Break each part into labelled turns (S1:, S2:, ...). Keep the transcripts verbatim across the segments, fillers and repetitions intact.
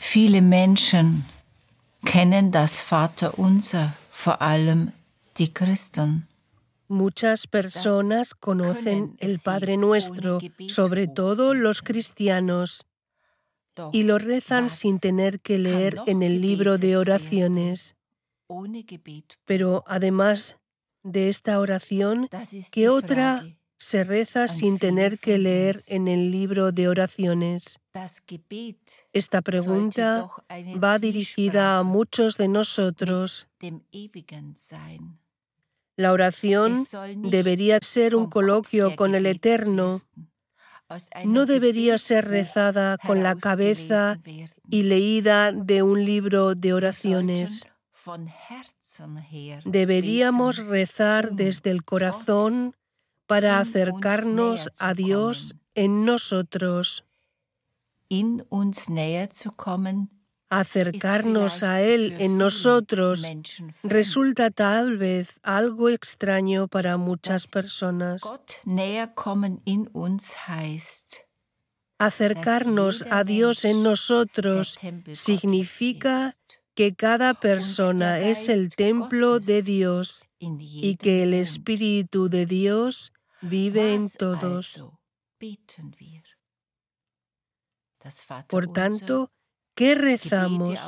S1: Viele Menschen kennen das Vaterunser, vor allem die Christen.
S2: Muchas personas conocen el Padre Nuestro, sobre todo los cristianos, y lo rezan sin tener que leer en el libro de oraciones. Pero además de esta oración, ¿qué otra se reza sin tener que leer en el libro de oraciones? Esta pregunta va dirigida a muchos de nosotros. La oración debería ser un coloquio con el Eterno. No debería ser rezada con la cabeza y leída de un libro de oraciones. Deberíamos rezar desde el corazón para acercarnos a Dios en nosotros. Acercarnos a Él en nosotros resulta tal vez algo extraño para muchas personas. Acercarnos a Dios en nosotros significa que cada persona es el templo de Dios y que el Espíritu de Dios vive en todos. Por tanto, ¿qué rezamos?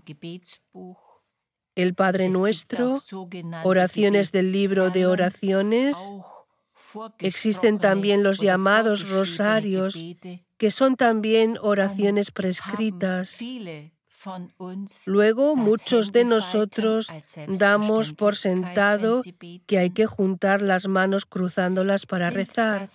S2: El Padre Nuestro, oraciones del libro de oraciones. Existen también los llamados rosarios, que son también oraciones prescritas. Luego, muchos de nosotros damos por sentado que hay que juntar las manos cruzándolas para rezar.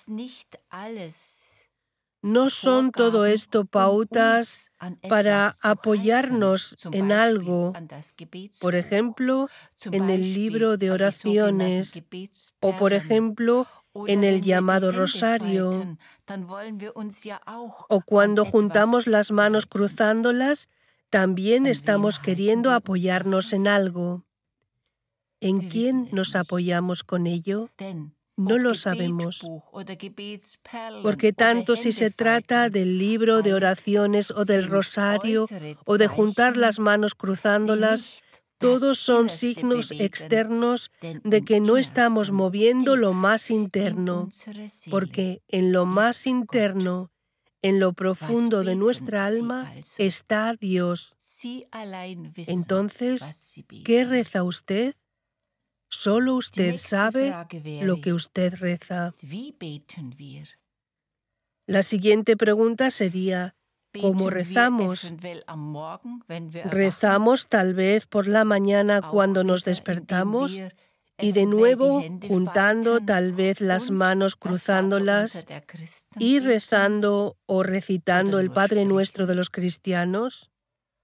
S2: No son todo esto pautas para apoyarnos en algo, por ejemplo, en el libro de oraciones, o por ejemplo, en el llamado rosario, o cuando juntamos las manos cruzándolas, también estamos queriendo apoyarnos en algo. ¿En quién nos apoyamos con ello? No lo sabemos, porque tanto si se trata del libro de oraciones o del rosario o de juntar las manos cruzándolas, todos son signos externos de que no estamos moviendo lo más interno, porque en lo más interno, en lo profundo de nuestra alma, está Dios. Entonces, ¿qué reza usted? Solo usted sabe lo que usted reza. La siguiente pregunta sería, ¿cómo rezamos? ¿Rezamos tal vez por la mañana cuando nos despertamos y de nuevo juntando tal vez las manos cruzándolas y rezando o recitando el Padre Nuestro de los cristianos?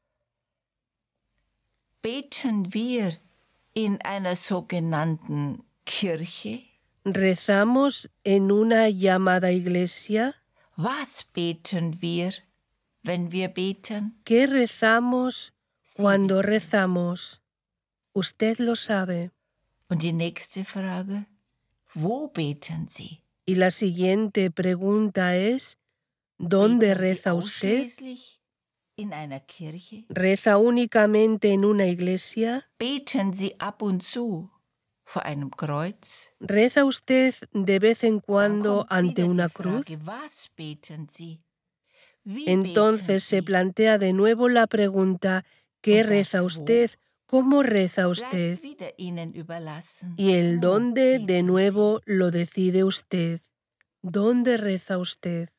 S1: In einer sogenannten Kirche?
S2: ¿Rezamos en una llamada iglesia?
S1: Was beten wir, wenn wir beten?
S2: ¿Qué rezamos cuando rezamos? Usted lo sabe.
S1: Und die nächste Frage, wo beten Sie?
S2: Y la siguiente pregunta es, ¿dónde reza usted?
S1: In einer Kirche?
S2: ¿Reza únicamente en una iglesia?
S1: Beten Sie ab und zu vor einem Kreuz?
S2: ¿Reza usted de vez en cuando ante una cruz?
S1: Was beten Sie?
S2: Entonces se plantea de nuevo la pregunta, ¿qué reza usted? ¿Cómo reza usted? Y el dónde de nuevo lo decide usted. ¿Dónde reza usted?